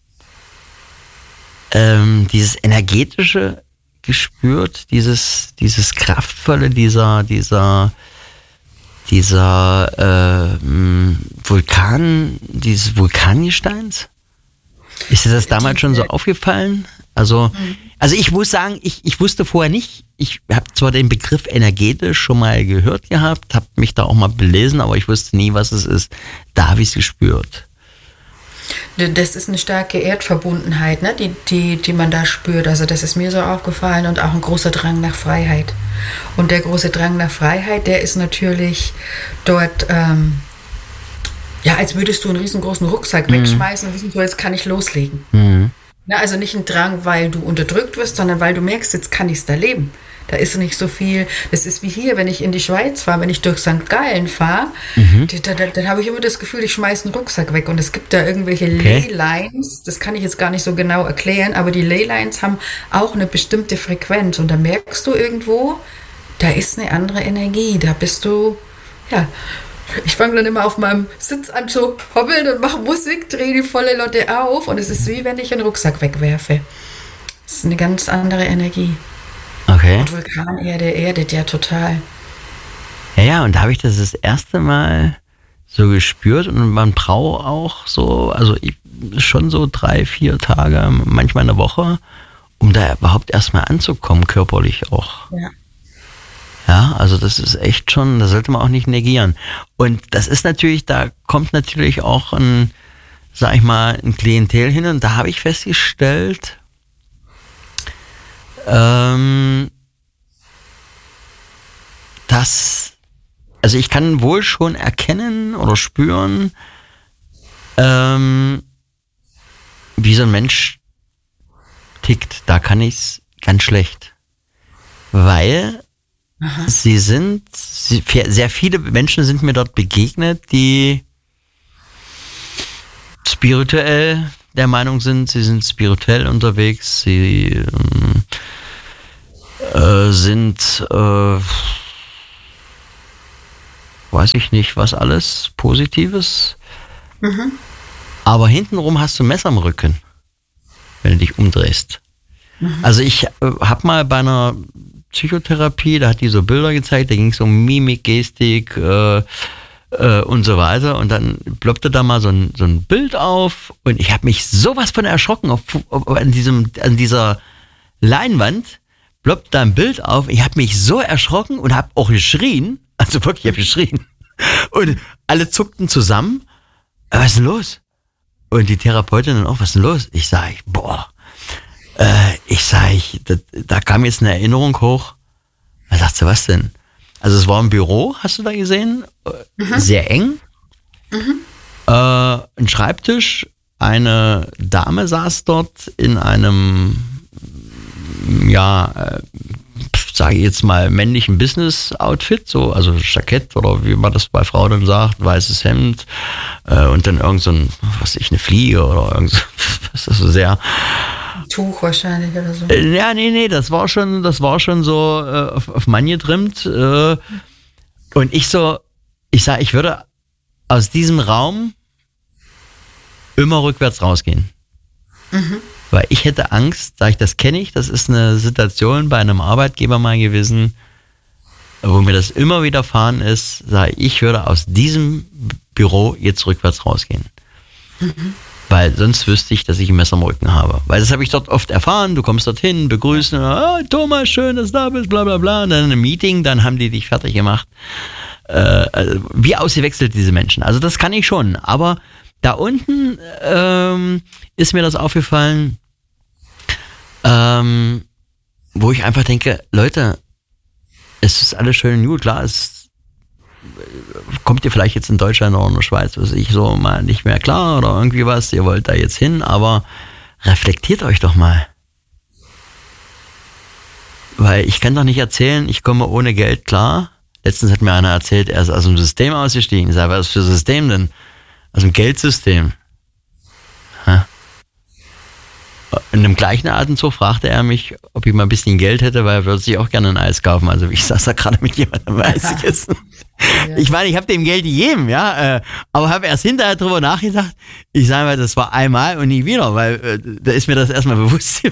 Ähm, dieses energetische gespürt, dieses, dieses kraftvolle, dieser, dieser, dieser äh, Vulkan, dieses Vulkangesteins? Ist dir das damals schon so aufgefallen? Also, also ich muss sagen, ich, ich wusste vorher nicht, ich habe zwar den Begriff energetisch schon mal gehört gehabt, habe mich da auch mal belesen, aber ich wusste nie, was es ist. Da habe ich es gespürt. Das ist eine starke Erdverbundenheit, ne, die, die, die man da spürt. Also das ist mir so aufgefallen und auch ein großer Drang nach Freiheit. Und der große Drang nach Freiheit, der ist natürlich dort, ähm, ja, als würdest du einen riesengroßen Rucksack mhm. wegschmeißen und wissen, so, jetzt kann ich loslegen. Mhm. Na, also nicht ein Drang, weil du unterdrückt wirst, sondern weil du merkst, jetzt kann ich es da leben. Da ist nicht so viel, das ist wie hier, wenn ich in die Schweiz fahre, wenn ich durch Sankt Gallen fahre, mhm. da, da, dann habe ich immer das Gefühl, ich schmeiße einen Rucksack weg und es gibt da irgendwelche okay. Leylines, das kann ich jetzt gar nicht so genau erklären, aber die Leylines haben auch eine bestimmte Frequenz und da merkst du irgendwo, da ist eine andere Energie, da bist du, ja, ich fange dann immer auf meinem Sitz an zu hobbeln und mache Musik, drehe die volle Lotte auf und es ist wie wenn ich einen Rucksack wegwerfe. Das ist eine ganz andere Energie. Okay. Und Vulkanerde erdet ja total. Ja, ja, und da habe ich das das erste Mal so gespürt und man braucht auch so, also ich, schon so drei, vier Tage, manchmal eine Woche, um da überhaupt erstmal anzukommen, körperlich auch. Ja. Ja, also das ist echt schon, das sollte man auch nicht negieren. Und das ist natürlich, da kommt natürlich auch ein, sag ich mal, ein Klientel hin und da habe ich festgestellt, Ähm, dass, also ich kann wohl schon erkennen oder spüren, ähm, wie so ein Mensch tickt, da kann ich's ganz schlecht. Weil Aha. sie sind, sie, sehr viele Menschen sind mir dort begegnet, die spirituell der Meinung sind, sie sind spirituell unterwegs, sie äh, sind, äh, weiß ich nicht, was alles, Positives. Mhm. Aber hintenrum hast du ein Messer am Rücken, wenn du dich umdrehst. Mhm. Also ich äh, habe mal bei einer Psychotherapie, da hat die so Bilder gezeigt, da ging es um Mimik, Gestik äh, äh, und so weiter. Und dann ploppte da mal so ein, so ein Bild auf und ich habe mich sowas von erschrocken. Auf, auf, an, diesem, an dieser Leinwand ploppte da ein Bild auf. Ich habe mich so erschrocken und habe auch geschrien. Also wirklich, ich habe geschrien. Und alle zuckten zusammen. Was ist denn los? Und die Therapeutin dann auch, was ist denn los? Ich sage, boah, äh, ich sage, da, da kam jetzt eine Erinnerung hoch. Da sagt sie, was denn? Also es war ein Büro, hast du da gesehen? Mhm. Sehr eng. Mhm. Äh, ein Schreibtisch, eine Dame saß dort in einem, ja, äh, sage ich jetzt mal, männlichen Business-Outfit, so, also Jackett oder wie man das bei Frauen dann sagt, weißes Hemd äh, und dann irgend so ein, was weiß ich, eine Fliege oder irgend so, was ist das so sehr... Tuch wahrscheinlich oder so. Äh, ja, nee, nee, das war schon, das war schon so äh, auf, auf Mann getrimmt äh, und ich so, ich sag, ich würde aus diesem Raum immer rückwärts rausgehen. Mhm. Weil ich hätte Angst, sag ich, das kenne ich, das ist eine Situation bei einem Arbeitgeber mal gewesen, wo mir das immer widerfahren ist, sage ich, ich würde aus diesem Büro jetzt rückwärts rausgehen. Mhm. Weil sonst wüsste ich, dass ich ein Messer im Rücken habe. Weil das habe ich dort oft erfahren, du kommst dorthin, begrüßen, oh, Thomas, schön, dass du da bist, bla bla bla, und dann ein Meeting, dann haben die dich fertig gemacht. Äh, wie ausgewechselt diese Menschen. Also das kann ich schon, aber da unten ähm, ist mir das aufgefallen, ähm, wo ich einfach denke, Leute, es ist alles schön und gut, klar, es kommt ihr vielleicht jetzt in Deutschland oder in der Schweiz, was ich so mal nicht mehr klar oder irgendwie was, ihr wollt da jetzt hin, aber reflektiert euch doch mal. Weil ich kann doch nicht erzählen, ich komme ohne Geld klar. Letztens hat mir einer erzählt, er ist aus dem System ausgestiegen. Ich sage, was für ein System denn? Aus dem Geldsystem. Ha? In dem gleichen Atemzug fragte er mich, ob ich mal ein bisschen Geld hätte, weil er würde sich auch gerne ein Eis kaufen. Also ich saß da gerade mit jemandem Eis gegessen. Ja. Ich meine, ich habe dem Geld gegeben, ja, äh, aber habe erst hinterher drüber nachgedacht. Ich sage mal, das war einmal und nie wieder, weil äh, da ist mir das erstmal bewusst.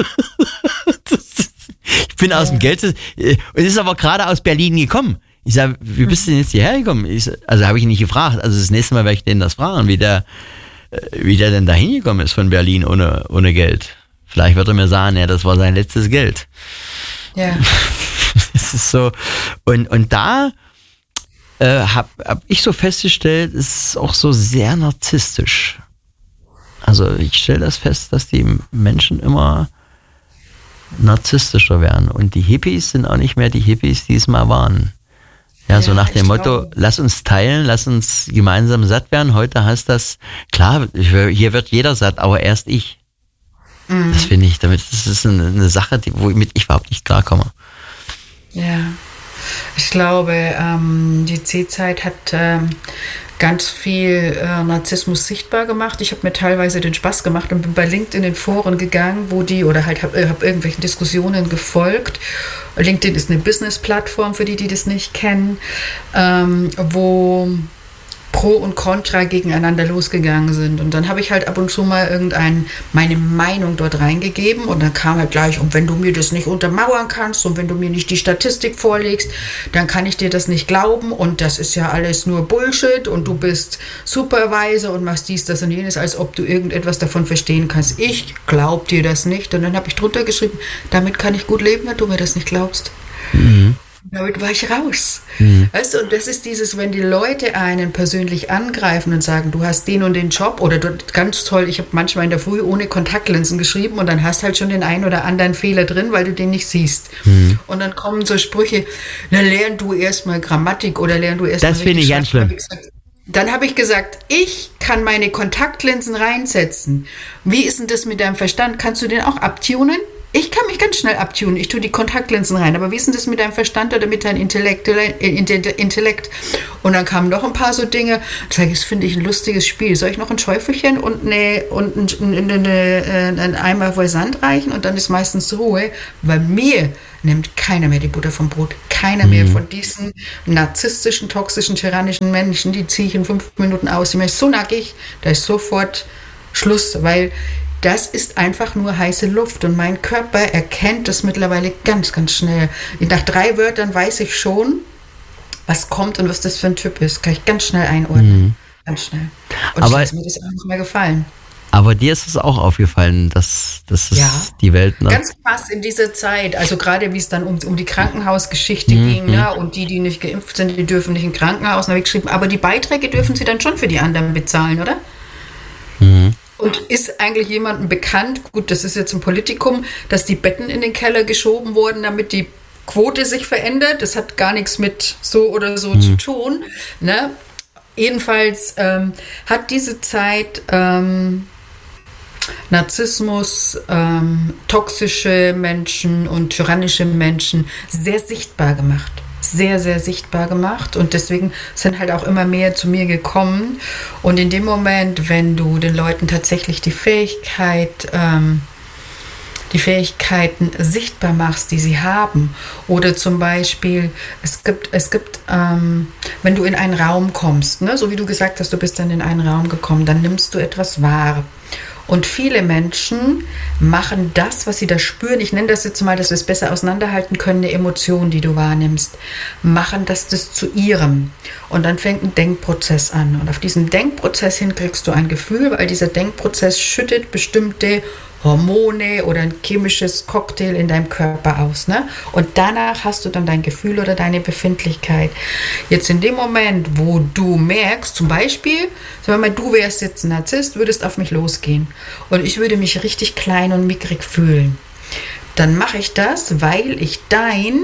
Ich bin aus dem Geld und ist aber gerade aus Berlin gekommen. Ich sage, wie bist du denn jetzt hierher gekommen? Ich, also habe ich ihn nicht gefragt. Also das nächste Mal werde ich den das fragen, wie der, wie der denn da hingekommen ist von Berlin ohne, ohne Geld. Vielleicht wird er mir sagen, ja, das war sein letztes Geld. Ja. Das ist so. Und, und da äh, habe hab ich so festgestellt, es ist auch so sehr narzisstisch. Also ich stelle das fest, dass die Menschen immer narzisstischer werden. Und die Hippies sind auch nicht mehr die Hippies, die es mal waren. Ja, ja, so nach dem Motto, glaube, lass uns teilen, lass uns gemeinsam satt werden. Heute heißt das, klar, hier wird jeder satt, aber erst ich. Mhm. Das finde ich, damit, das ist eine, eine Sache, die, womit ich überhaupt nicht klarkomme. Ja, ich glaube, ähm, die C-Zeit hat ähm, ganz viel äh, Narzissmus sichtbar gemacht. Ich habe mir teilweise den Spaß gemacht und bin bei LinkedIn in Foren gegangen, wo die, oder halt habe hab irgendwelchen Diskussionen gefolgt. LinkedIn ist eine Business-Plattform, für die, die das nicht kennen, ähm, wo Pro und Contra gegeneinander losgegangen sind. Und dann habe ich halt ab und zu mal irgendein meine Meinung dort reingegeben und dann kam halt gleich, und wenn du mir das nicht untermauern kannst und wenn du mir nicht die Statistik vorlegst, dann kann ich dir das nicht glauben und das ist ja alles nur Bullshit und du bist Supervisor und machst dies, das und jenes, als ob du irgendetwas davon verstehen kannst. Ich glaub dir das nicht. Und dann habe ich drunter geschrieben, damit kann ich gut leben, wenn du mir das nicht glaubst. Mhm. Damit war ich raus. Mhm. Weißt du, und das ist dieses, wenn die Leute einen persönlich angreifen und sagen, du hast den und den Job oder du, ganz toll, ich habe manchmal in der Früh ohne Kontaktlinsen geschrieben und dann hast halt schon den einen oder anderen Fehler drin, weil du den nicht siehst. Mhm. Und dann kommen so Sprüche, na lern du erstmal Grammatik oder lern du erstmal. Das finde ich ganz schlimm. Dann habe ich gesagt, ich kann meine Kontaktlinsen reinsetzen. Wie ist denn das mit deinem Verstand? Kannst du den auch abtunen? Ich kann mich ganz schnell abtunen. Ich tue die Kontaktlinsen rein. Aber wie ist denn das mit deinem Verstand oder mit deinem Intellekt? Intellekt? Und dann kamen noch ein paar so Dinge. Ich sage, das finde ich ein lustiges Spiel. Soll ich noch ein Schäufelchen und, eine, und eine, eine, einen Eimer voll Sand reichen? Und dann ist meistens Ruhe. Weil mir nimmt keiner mehr die Butter vom Brot. Keiner mhm. mehr von diesen narzisstischen, toxischen, tyrannischen Menschen. Die ziehe ich in fünf Minuten aus. Die mir ist so nackig, da ist sofort Schluss. Weil das ist einfach nur heiße Luft und mein Körper erkennt das mittlerweile ganz, ganz schnell. Nach drei Wörtern weiß ich schon, was kommt und was das für ein Typ ist. Kann ich ganz schnell einordnen. Mhm. Ganz schnell. Und aber, ist mir das auch nicht mehr gefallen. Aber dir ist es auch aufgefallen, dass, dass es ja, die Welt... Ne? Ganz krass in dieser Zeit. Also gerade wie es dann um, um die Krankenhausgeschichte mhm. ging. Ne? Und die, die nicht geimpft sind, die dürfen nicht in Krankenhaus. Da habe ich geschrieben, aber die Beiträge dürfen sie dann schon für die anderen bezahlen, oder? Mhm. Und ist eigentlich jemandem bekannt, gut, das ist jetzt ein Politikum, dass die Betten in den Keller geschoben wurden, damit die Quote sich verändert. Das hat gar nichts mit so oder so mhm. zu tun. Ne? Jedenfalls ähm, hat diese Zeit ähm, Narzissmus, ähm, toxische Menschen und tyrannische Menschen sehr sichtbar gemacht. sehr, sehr sichtbar gemacht und deswegen sind halt auch immer mehr zu mir gekommen und in dem Moment, wenn du den Leuten tatsächlich die Fähigkeit, ähm, die Fähigkeiten sichtbar machst, die sie haben oder zum Beispiel, es gibt, es gibt, ähm, wenn du in einen Raum kommst, ne, so wie du gesagt hast, du bist dann in einen Raum gekommen, dann nimmst du etwas wahr. Und viele Menschen machen das, was sie da spüren, ich nenne das jetzt mal, dass wir es besser auseinanderhalten können, eine Emotion, die du wahrnimmst, machen das, das zu ihrem. Und dann fängt ein Denkprozess an. Und auf diesen Denkprozess hin kriegst du ein Gefühl, weil dieser Denkprozess schüttet bestimmte Hormone oder ein chemisches Cocktail in deinem Körper aus. Ne? Und danach hast du dann dein Gefühl oder deine Befindlichkeit. Jetzt in dem Moment, wo du merkst, zum Beispiel, sagen wir mal, du wärst jetzt ein Narzisst, würdest auf mich losgehen und ich würde mich richtig klein und mickrig fühlen. Dann mache ich das, weil ich dein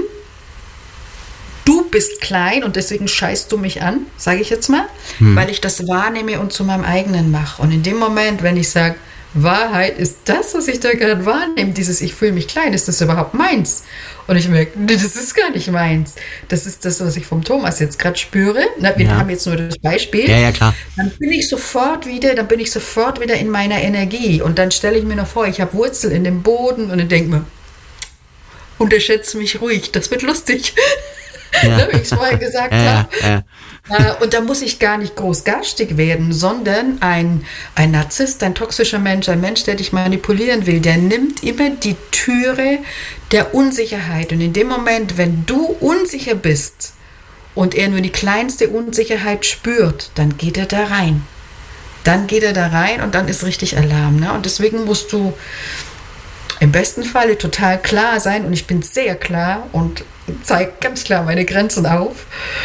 Du bist klein und deswegen scheißt du mich an, sage ich jetzt mal, hm. weil ich das wahrnehme und zu meinem eigenen mache. Und in dem Moment, wenn ich sage, Wahrheit ist das, was ich da gerade wahrnehme, dieses ich fühle mich klein, ist das überhaupt meins? Und ich merke, das ist gar nicht meins. Das ist das, was ich vom Thomas jetzt gerade spüre. Na, wir ja. haben jetzt nur das Beispiel. Ja, ja, klar. Dann bin ich sofort wieder, dann bin ich sofort wieder in meiner Energie. Und dann stelle ich mir noch vor, ich habe Wurzel in dem Boden und dann denke mir, unterschätze mich ruhig, das wird lustig. Ja. Wie ich es vorher gesagt ja, habe. Ja, ja. Und da muss ich gar nicht groß garstig werden, sondern ein, ein Narzisst, ein toxischer Mensch, ein Mensch, der dich manipulieren will, der nimmt immer die Türe der Unsicherheit. Und in dem Moment, wenn du unsicher bist und er nur die kleinste Unsicherheit spürt, dann geht er da rein. Dann geht er da rein und dann ist richtig Alarm. Ne? Und deswegen musst du im besten Falle total klar sein und ich bin sehr klar und zeige ganz klar meine Grenzen auf.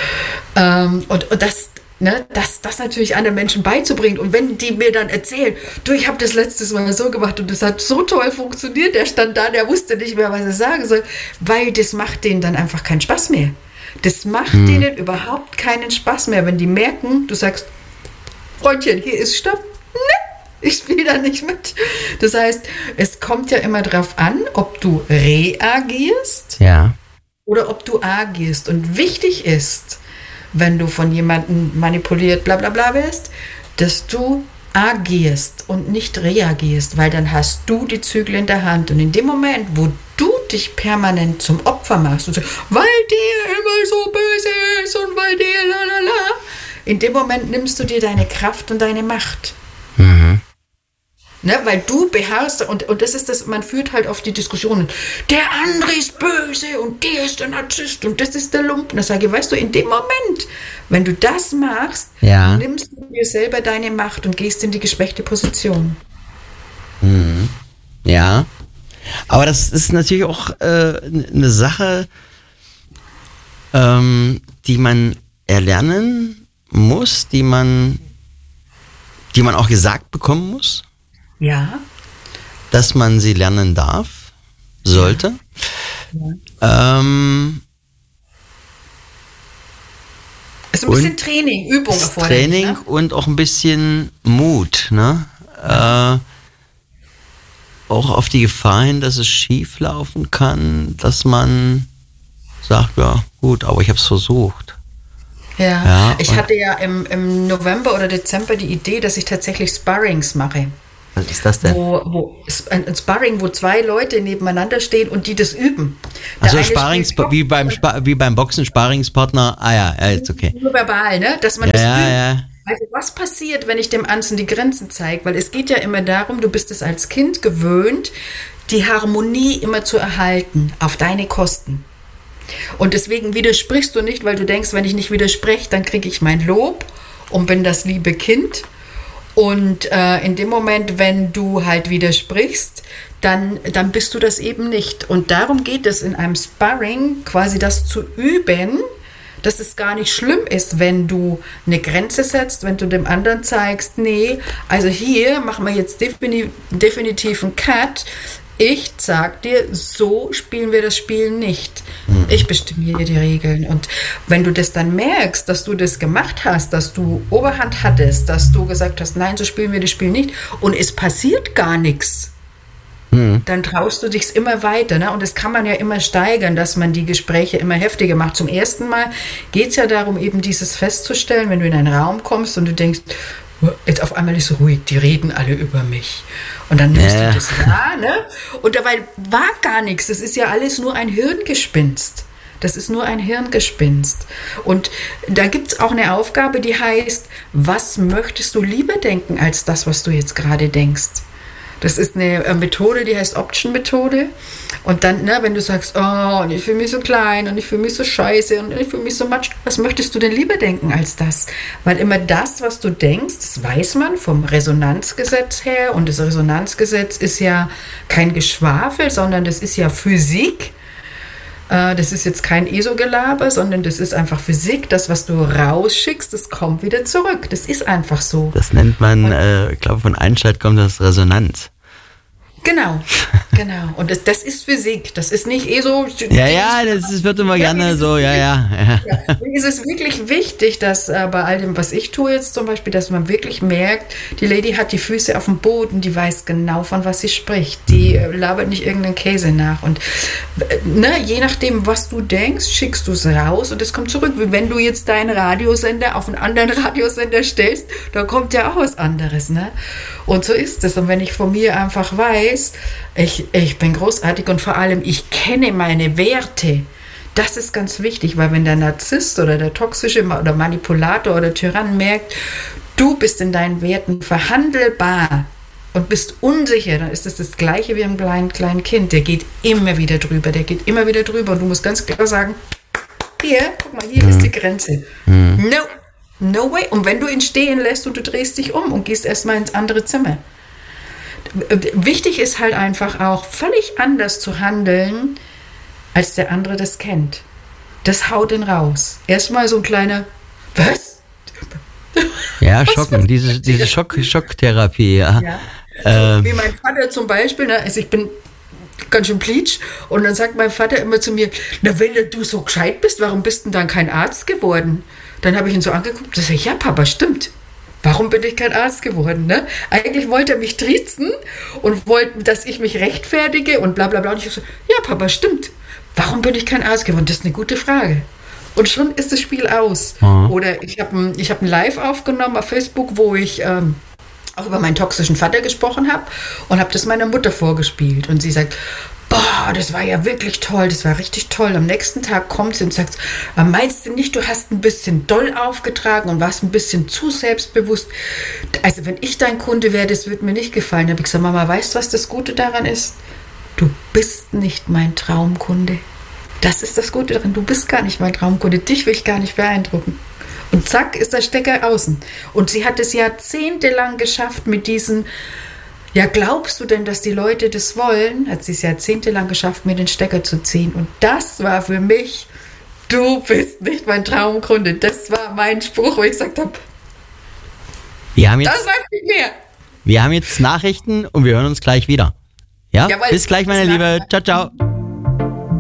Ähm, und und das, ne, das, das natürlich anderen Menschen beizubringen. Und wenn die mir dann erzählen, du, ich habe das letztes Mal so gemacht und das hat so toll funktioniert, der stand da, der wusste nicht mehr, was er sagen soll, weil das macht denen dann einfach keinen Spaß mehr. Das macht hm. denen überhaupt keinen Spaß mehr, wenn die merken, du sagst, Freundchen, hier ist Stopp. Ne? Ich spiele da nicht mit. Das heißt, es kommt ja immer darauf an, ob du reagierst ja. oder ob du agierst. Und wichtig ist, wenn du von jemandem manipuliert, bla bla bla wirst, dass du agierst und nicht reagierst, weil dann hast du die Zügel in der Hand. Und in dem Moment, wo du dich permanent zum Opfer machst und sagst, weil der immer so böse ist und weil der la la la, in dem Moment nimmst du dir deine Kraft und deine Macht. Mhm. Ne, weil du beharrst, und, und das ist das, man führt halt oft die Diskussionen, der andere ist böse und der ist der Narzisst und das ist der Lumpen. Da sage ich, weißt du, in dem Moment, wenn du das machst, ja. nimmst du dir selber deine Macht und gehst in die geschwächte Position. Mhm. Ja, aber das ist natürlich auch äh, eine Sache, ähm, die man erlernen muss, die man, die man auch gesagt bekommen muss. Ja. Dass man sie lernen darf, sollte. Ja. Ähm, es ist ein bisschen und Training, Übung erforderlich. Training, ne? Und auch ein bisschen Mut, ne? Äh, auch auf die Gefahr hin, dass es schief laufen kann, dass man sagt, ja gut, aber ich habe es versucht. Ja, ja, ich hatte ja im, im November oder Dezember die Idee, dass ich tatsächlich Sparrings mache. Was ist das denn? Wo, wo, ein Sparring, wo zwei Leute nebeneinander stehen und die das üben. Also Sparrings, wie beim, wie beim Boxen, Sparringspartner, ah ja, ja, ist okay. Nur verbal, ne? Dass man ja, das ja, übt. Ja. Also was passiert, wenn ich dem Anzen die Grenzen zeige? Weil es geht ja immer darum, du bist es als Kind gewöhnt, die Harmonie immer zu erhalten, auf deine Kosten. Und deswegen widersprichst du nicht, weil du denkst, wenn ich nicht widerspreche, dann kriege ich mein Lob und bin das liebe Kind. Und äh, in dem Moment, wenn du halt widersprichst, dann, dann bist du das eben nicht. Und darum geht es in einem Sparring, quasi das zu üben, dass es gar nicht schlimm ist, wenn du eine Grenze setzt, wenn du dem anderen zeigst, nee, also hier machen wir jetzt defini- definitiv einen Cut. Ich sag dir, so spielen wir das Spiel nicht. Ich bestimme hier die Regeln. Und wenn du das dann merkst, dass du das gemacht hast, dass du Oberhand hattest, dass du gesagt hast, nein, so spielen wir das Spiel nicht und es passiert gar nichts, mhm. dann traust du dich immer weiter. Ne? Und das kann man ja immer steigern, dass man die Gespräche immer heftiger macht. Zum ersten Mal geht es ja darum, eben dieses festzustellen, wenn du in einen Raum kommst und du denkst, jetzt auf einmal ist es ruhig, die reden alle über mich. Und dann nimmst ja. du das wahr, ne? Und dabei war gar nichts. Das ist ja alles nur ein Hirngespinst. Das ist nur ein Hirngespinst. Und da gibt es auch eine Aufgabe, die heißt, was möchtest du lieber denken als das, was du jetzt gerade denkst? Das ist eine Methode, die heißt Option-Methode. Und dann, ne, wenn du sagst, oh, ich fühle mich so klein und ich fühle mich so scheiße und ich fühle mich so matsch, was möchtest du denn lieber denken als das? Weil immer das, was du denkst, das weiß man vom Resonanzgesetz her. Und das Resonanzgesetz ist ja kein Geschwafel, sondern das ist ja Physik. Das ist jetzt kein E S O-Gelaber, sondern das ist einfach Physik. Das, was du rausschickst, das kommt wieder zurück. Das ist einfach so. Das nennt man, äh, ich glaube, von Einstein kommt das Resonanz. Genau, genau. Und das, das ist Physik. Das ist nicht eh so. Ja, ja, das ist, wird immer ja, gerne so, ja, ja. ja. ja. Es ist wirklich wichtig, dass äh, bei all dem, was ich tue jetzt zum Beispiel, dass man wirklich merkt, die Lady hat die Füße auf dem Boden, die weiß genau, von was sie spricht. Die äh, labert nicht irgendeinen Käse nach. Und äh, ne, je nachdem, was du denkst, schickst du es raus und es kommt zurück. Wie wenn du jetzt deinen Radiosender auf einen anderen Radiosender stellst, da kommt ja auch was anderes. Ne? Und so ist es. Und wenn ich von mir einfach weiß, Ich, ich bin großartig und vor allem, ich kenne meine Werte. Das ist ganz wichtig, weil wenn der Narzisst oder der toxische oder Manipulator oder Tyrann merkt, du bist in deinen Werten verhandelbar und bist unsicher, dann ist das das Gleiche wie ein kleinen, kleinen Kind. Der geht immer wieder drüber, der geht immer wieder drüber und du musst ganz klar sagen, hier, guck mal, hier mhm. ist die Grenze. Mhm. No, no way. Und wenn du ihn stehen lässt und du drehst dich um und gehst erstmal ins andere Zimmer. Wichtig ist halt einfach auch, völlig anders zu handeln, als der andere das kennt. Das haut ihn raus. Erstmal so ein kleiner, was? Ja, Schocken, diese, diese Schock, Schocktherapie, ja. ja. Ähm. Wie mein Vater zum Beispiel, ne, also ich bin ganz schön pleatsch und dann sagt mein Vater immer zu mir, na wenn du so gescheit bist, warum bist denn dann kein Arzt geworden? Dann habe ich ihn so angeguckt, da sage ich, ja Papa, stimmt. Warum bin ich kein Arzt geworden? Ne? Eigentlich wollte er mich triezen und wollte, dass ich mich rechtfertige und bla bla bla. Und ich so, ja Papa, stimmt. Warum bin ich kein Arzt geworden? Das ist eine gute Frage. Und schon ist das Spiel aus. Mhm. Oder ich habe ein, ich hab ein Live aufgenommen auf Facebook, wo ich ähm, auch über meinen toxischen Vater gesprochen habe und habe das meiner Mutter vorgespielt. Und sie sagt, boah, das war ja wirklich toll, das war richtig toll. Am nächsten Tag kommt sie und sagt, meinst du nicht, du hast ein bisschen doll aufgetragen und warst ein bisschen zu selbstbewusst? Also wenn ich dein Kunde wäre, das würde mir nicht gefallen. Da habe ich gesagt, Mama, weißt du, was das Gute daran ist? Du bist nicht mein Traumkunde. Das ist das Gute daran, du bist gar nicht mein Traumkunde. Dich will ich gar nicht beeindrucken. Und zack, ist der Stecker außen. Und sie hat es jahrzehntelang geschafft mit diesen... Ja, glaubst du denn, dass die Leute das wollen? Hat sie es jahrzehntelang geschafft, mir den Stecker zu ziehen. Und das war für mich, du bist nicht mein Traumkunde. Das war mein Spruch, wo ich gesagt habe, wir haben jetzt, das sagt nicht mehr. Wir haben jetzt Nachrichten und wir hören uns gleich wieder. Ja, Jawohl, bis gleich, meine Liebe. Ciao, ciao.